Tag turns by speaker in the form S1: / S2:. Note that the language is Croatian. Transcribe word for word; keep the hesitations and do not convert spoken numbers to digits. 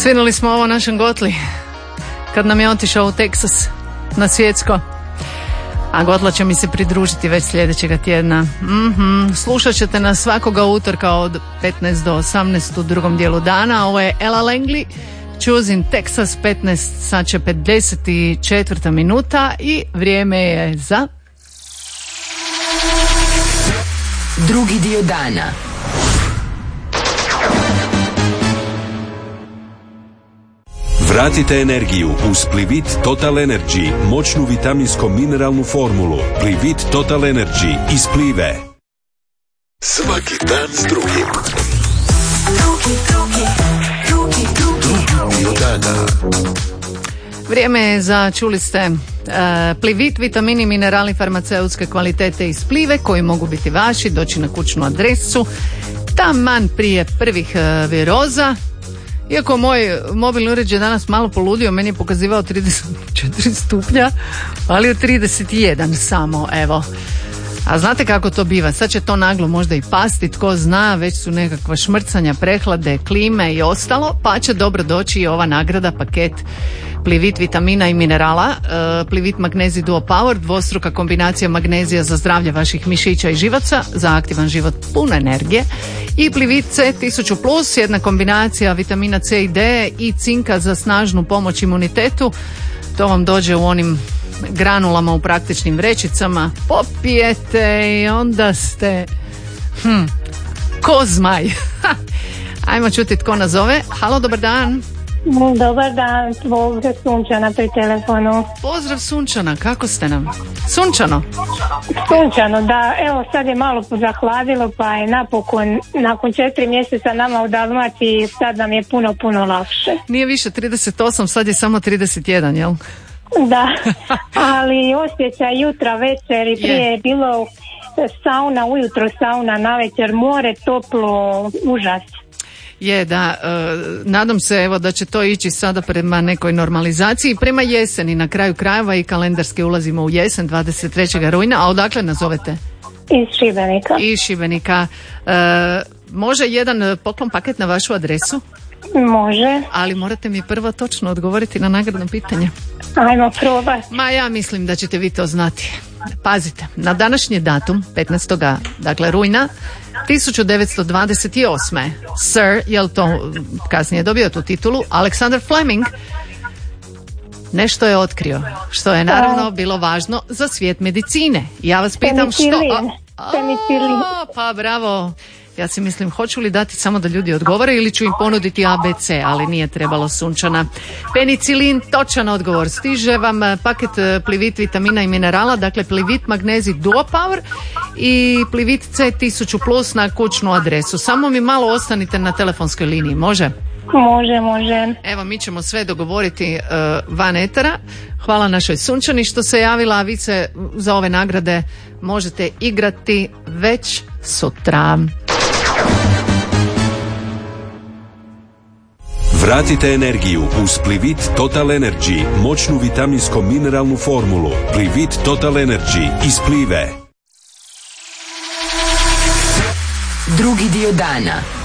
S1: Svinuli smo ovo našem Gotli kad nam je otišao u Teksas na svjetsko, a Gotla će mi se pridružiti već sljedećega tjedna. Mm-hmm. Slušat ćete nas svakoga utorka od petnaest do osamnaest u drugom dijelu dana. Ovo je Ella Langley, Choosing Texas, petnaest, sad će pedeset četvrta minuta i vrijeme je za
S2: drugi dio dana.
S3: Vratite energiju uz Plivit Total Energy, moćnu vitaminsko-mineralnu formulu. Plivit Total Energy iz Plive.
S4: Svaki dan s drugim. Drugi, drugi, drugi, drugi, drugi dio dana.
S1: Vrijeme je za, čuli ste, uh, Plivit, vitamini, minerali farmaceutske kvalitete iz Plive koji mogu biti vaši, doći na kućnu adresu taman prije prvih uh, viroza. Iako moj mobilni uređaj danas malo poludio, meni je pokazivao trideset četiri stupnja, ali je trideset jedan samo, evo. A znate kako to biva? Sad će to naglo možda i pasti, tko zna, već su nekakva šmrcanja, prehlade, klime i ostalo, pa će dobro doći i ova nagrada, paket Plivit vitamina i minerala, uh, Plivit Magnezij Duo Power, dvostruka kombinacija magnezija za zdravlje vaših mišića i živaca, za aktivan život puno energije, i Plivit C tisuću plus, jedna kombinacija vitamina C i D i cinka za snažnu pomoć imunitetu. To vam dođe u onim granulama u praktičnim vrećicama, popijete i onda ste hm, ko zmaj. Ajmo čuti tko nas zove. Halo, dobar dan.
S5: Dobar dan, pozdrav Sunčana pri telefonu.
S1: Pozdrav Sunčana, kako ste nam? Sunčano?
S5: Sunčano, da, evo sad je malo pozahladilo pa je napokon, nakon četiri mjeseca nama u Dalmaciji sad nam je puno, puno lakše.
S1: Nije više trideset osam, sad je samo trideset jedan, jel?
S5: Da, ali osjećaj jutra, večer i prije je bilo sauna, ujutro sauna, navečer more, toplo, užas.
S1: Je, da, e, nadam se evo da će to ići sada prema nekoj normalizaciji, prema jeseni, na kraju krajeva i kalendarski ulazimo u jesen, dvadeset trećeg rujna, a odakle nas zovete?
S5: Iz Šibenika.
S1: Iz Šibenika. E, može jedan poklon paket na vašu adresu?
S5: Može.
S1: Ali morate mi prvo točno odgovoriti na nagradno pitanje.
S5: Ajmo probati.
S1: Ma ja mislim da ćete vi to znati. Pazite, na današnji datum, petnaestog dakle rujna, tisuću devetsto dvadeset osme. Sir, jel to kasnije dobio tu titulu, Alexander Fleming nešto je otkrio, što je naravno bilo važno za svijet medicine. Ja vas pitam što... A, a, pa bravo. Ja si mislim, hoću li dati samo da ljudi odgovore ili ću im ponuditi A B C, ali nije trebalo, Sunčana. Penicilin, točan odgovor. Stiže vam paket Plivit vitamina i minerala, dakle Plivit Magnezij Duo Power i Plivit C tisuću plus na kućnu adresu. Samo mi malo ostanite na telefonskoj liniji, može?
S5: Može, može.
S1: Evo, mi ćemo sve dogovoriti uh, van etera. Hvala našoj Sunčani što se javila, a vi se za ove nagrade možete igrati već sutra.
S3: Vratite energiju uz Plivit Total Energy, moćnu vitaminsko-mineralnu formulu. Plivit Total Energy iz Plive.
S2: Drugi dio dana.